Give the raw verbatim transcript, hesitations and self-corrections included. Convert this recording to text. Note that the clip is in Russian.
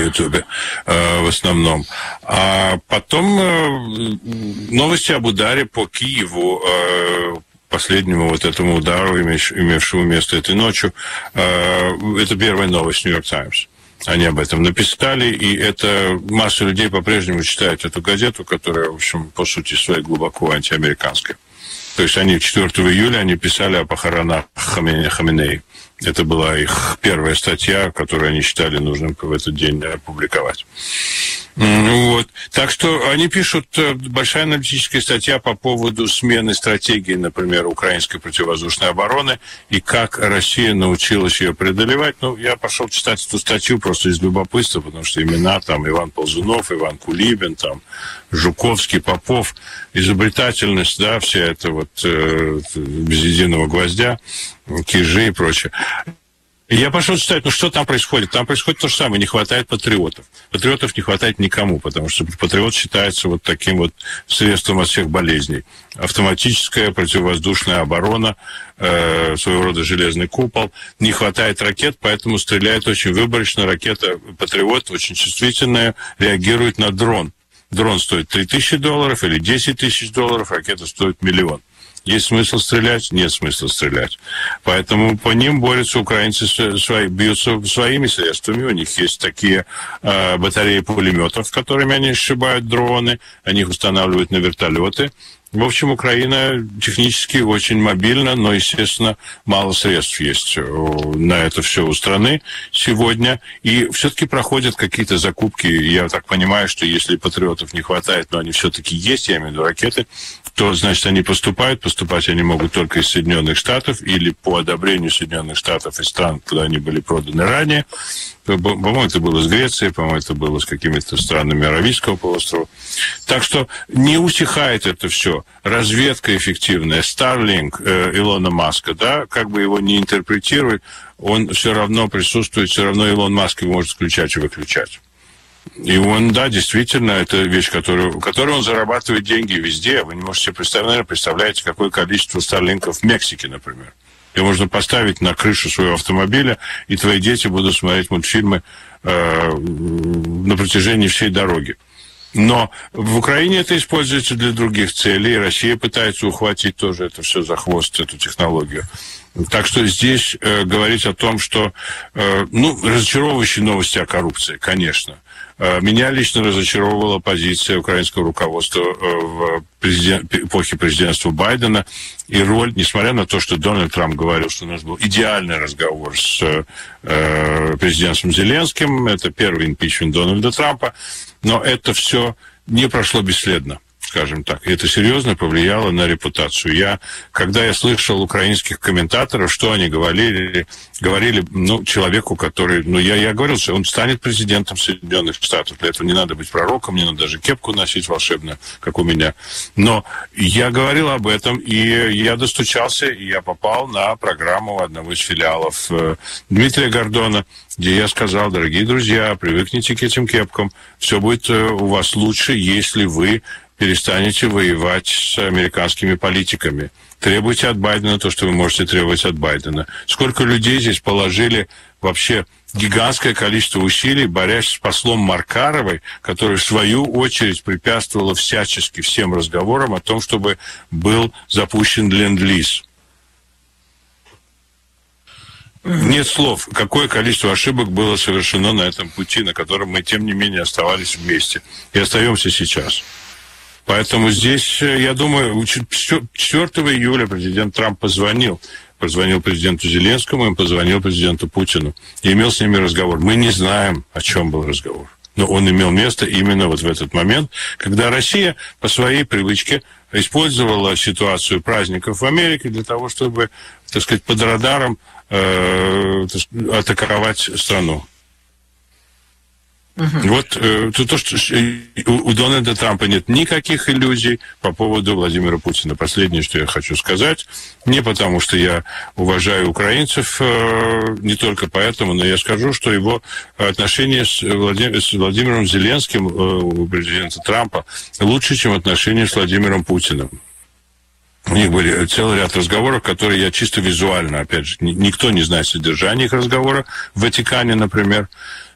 Ютубе э, в основном. А потом э, новости об ударе по Киеву, э, последнему вот этому удару, имевшему место этой ночью. Э, это первая новость «Нью-Йорк Таймс». Они об этом написали, и это масса людей по-прежнему читает эту газету, которая, в общем, по сути своей глубоко антиамериканская. То есть они четвёртого июля они писали о похоронах Хаминеи. Это была их первая статья, которую они считали нужным в этот день опубликовать. Вот. Так что они пишут, большая аналитическая статья по поводу смены стратегии, например, украинской противовоздушной обороны, и как Россия научилась ее преодолевать. Ну, я пошел читать эту статью просто из любопытства, потому что имена там Иван Ползунов, Иван Кулибин, там Жуковский, Попов, изобретательность, да, вся эта вот э, без единого гвоздя, Кижи и прочее. И я пошел читать, ну что там происходит? Там происходит то же самое, не хватает патриотов. Патриотов не хватает никому, потому что патриот считается вот таким вот средством от всех болезней. Автоматическая противовоздушная оборона, э, своего рода железный купол. Не хватает ракет, поэтому стреляет очень выборочно. Ракета «Патриот» очень чувствительная, реагирует на дрон. Дрон стоит три тысячи долларов или десять тысяч долларов, ракета стоит миллион. Есть смысл стрелять? Нет смысла стрелять. Поэтому по ним борются украинцы, свои, бьются своими средствами. У них есть такие э, батареи пулеметов, которыми они сшибают дроны, они их устанавливают на вертолеты. В общем, Украина технически очень мобильна, но, естественно, мало средств есть на это все у страны сегодня. И все-таки проходят какие-то закупки. Я так понимаю, что если патриотов не хватает, но они все-таки есть, я имею в виду ракеты, то, значит, они поступают. Поступать они могут только из Соединенных Штатов или по одобрению Соединенных Штатов и стран, куда они были проданы ранее. По-моему, это было с Грецией, по-моему, это было с какими-то странами Аравийского полуострова. Так что не усихает это все. Разведка эффективная, Starlink э, Илона Маска, да, как бы его не интерпретировать, он все равно присутствует, все равно Илон Маск его может включать и выключать. И он, да, действительно, это вещь, которую, которой он зарабатывает деньги везде. Вы не можете себе представить, наверное, представляете, какое количество Старлинков в Мексике, например. Ее можно поставить на крышу своего автомобиля, и твои дети будут смотреть мультфильмы э, на протяжении всей дороги. Но в Украине это используется для других целей, и Россия пытается ухватить тоже это все за хвост, эту технологию. Так что здесь э, говорить о том, что... Э, ну, разочаровывающие новости о коррупции, конечно. Э, меня лично разочаровывала позиция украинского руководства э, в президент, эпохе президентства Байдена и роль, несмотря на то, что Дональд Трамп говорил, что у нас был идеальный разговор с э, президентом Зеленским, это первый импичмент Дональда Трампа, но это все не прошло бесследно, скажем так. И это серьезно повлияло на репутацию. Я, когда я слышал украинских комментаторов, что они говорили, говорили, ну, человеку, который, ну, я, я говорил, что он станет президентом Соединенных Штатов. Для этого не надо быть пророком, не надо даже кепку носить волшебную, как у меня. Но я говорил об этом, и я достучался, и я попал на программу одного из филиалов Дмитрия Гордона, где я сказал: дорогие друзья, привыкните к этим кепкам, все будет у вас лучше, если вы перестанете воевать с американскими политиками. Требуйте от Байдена то, что вы можете требовать от Байдена. Сколько людей здесь положили вообще гигантское количество усилий, борясь с послом Маркаровой, которая, в свою очередь, препятствовала всячески всем разговорам о том, чтобы был запущен ленд-лиз. Нет слов, какое количество ошибок было совершено на этом пути, на котором мы, тем не менее, оставались вместе. И остаемся сейчас. Поэтому здесь, я думаю, четвёртого июля президент Трамп позвонил. Позвонил президенту Зеленскому, и позвонил президенту Путину. И имел с ними разговор. Мы не знаем, о чем был разговор. Но он имел место именно вот в этот момент, когда Россия по своей привычке использовала ситуацию праздников в Америке для того, чтобы, так сказать, под радаром э, атаковать страну. Uh-huh. Вот э, то, что у, у Дональда Трампа нет никаких иллюзий по поводу Владимира Путина. Последнее, что я хочу сказать, не потому, что я уважаю украинцев, э, не только поэтому, но я скажу, что его отношения с, Владим, с Владимиром Зеленским, э, у президента Трампа, лучше, чем отношения с Владимиром Путиным. У них были целый ряд разговоров, которые я чисто визуально, опять же, никто не знает содержания их разговора в Ватикане, например.